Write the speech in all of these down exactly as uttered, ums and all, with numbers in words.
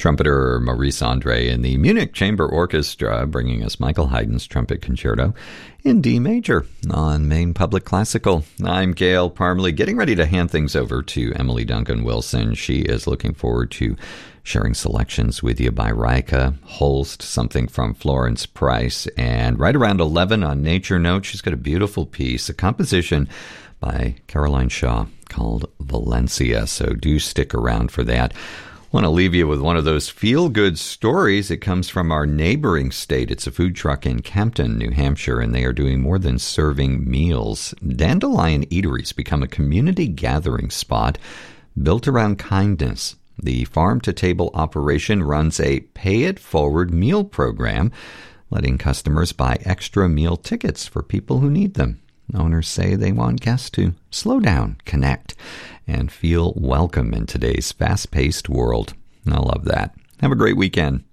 Trumpeter Maurice Andre and the Munich Chamber Orchestra bringing us Michael Haydn's Trumpet Concerto in D major on Maine Public Classical. I'm Gail Parmalee, getting ready to hand things over to Emily Duncan Wilson. She is looking forward to sharing selections with you by Rika Holst, something from Florence Price, and right around eleven on Nature Note, she's got a beautiful piece, a composition by Caroline Shaw called Valencia, so do stick around for that. I want to leave you with one of those feel-good stories. It comes from our neighboring state. It's a food truck in Campton, New Hampshire, and they are doing more than serving meals. Dandelion Eateries become a community gathering spot built around kindness. The farm-to-table operation runs a pay-it-forward meal program, letting customers buy extra meal tickets for people who need them. Owners say they want guests to slow down, connect, and feel welcome in today's fast-paced world. I love that. Have a great weekend.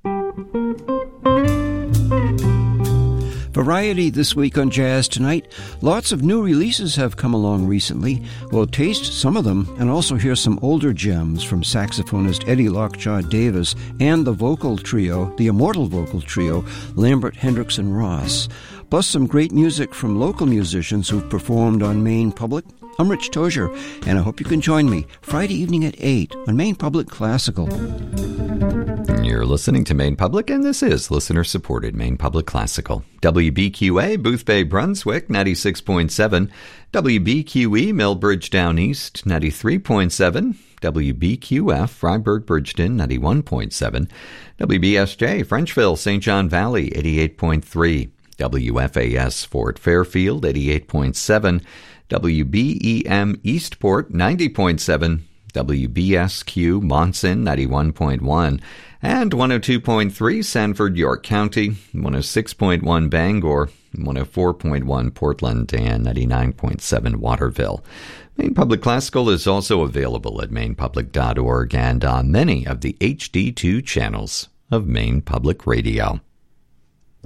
Variety this week on Jazz Tonight. Lots of new releases have come along recently. We'll taste some of them and also hear some older gems from saxophonist Eddie Lockjaw Davis and the vocal trio, the immortal vocal trio, Lambert, Hendricks, and Ross. Plus some great music from local musicians who've performed on Maine Public. I'm Rich Tozier, and I hope you can join me Friday evening at eight on Maine Public Classical. You're listening to Maine Public, and this is listener-supported Maine Public Classical. W B Q A, Boothbay, Brunswick, ninety-six point seven. W B Q E, Millbridge Down East, ninety-three point seven. W B Q F, Freiburg, Bridgeton, ninety-one point seven. W B S J, Frenchville, Saint John Valley, eighty-eight point three. W F A S, Fort Fairfield, eighty-eight point seven. W B E M, Eastport, ninety point seven. W B S Q, Monson, ninety-one point one. And one oh two point three, Sanford, York County, one oh six point one, Bangor, one oh four point one, Portland, and ninety-nine point seven, Waterville. Maine Public Classical is also available at maine public dot org and on many of the H D two channels of Maine Public Radio.